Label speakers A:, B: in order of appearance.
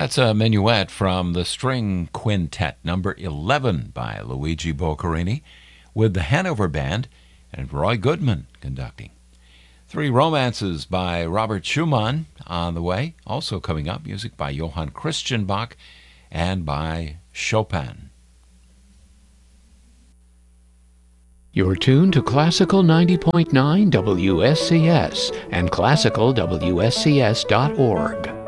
A: That's a minuet from the String Quintet, number 11 by Luigi Boccherini, with the Hanover Band and Roy Goodman conducting. Three Romances by Robert Schumann on the way, also coming up, music by Johann Christian Bach and by Chopin.
B: You're tuned to Classical 90.9 WSCS and classicalwscs.org.